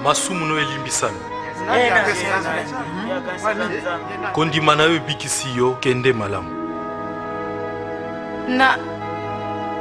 masumu no elimbisami kondima na yo ebikisi yo kende malamu na